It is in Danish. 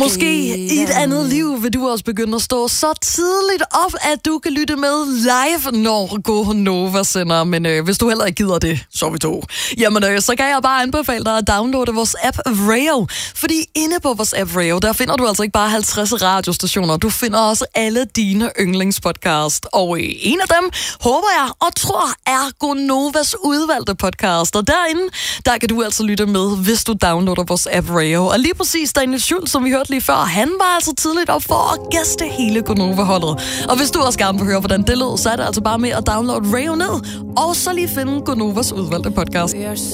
Måske i et andet liv vil du også begynde at stå så tidligt op, at du kan lytte med live, når Go Nova sender. Men hvis du heller ikke gider det, så er vi to. Jamen, så kan jeg bare anbefale dig at downloade vores app Rayo. Fordi inde på vores app Rayo, der finder du altså ikke bare 50 radiostationer. Du finder også alle dine yndlingspodcast. Og en af dem, håber jeg og tror, er Go Novas udvalgte podcast. Og derinde, der kan du altså lytte med, hvis du downloader vores app Rayo. Og lige præcis Daniel Schultz, som vi hørte lige før, han var altså tidligt op for at gæste hele Go Nova-holdet. Og hvis du også gerne vil høre, hvordan det lød, så er det altså bare med at downloade Rayo ned, og så lige finde Go Novas udvalgte podcast.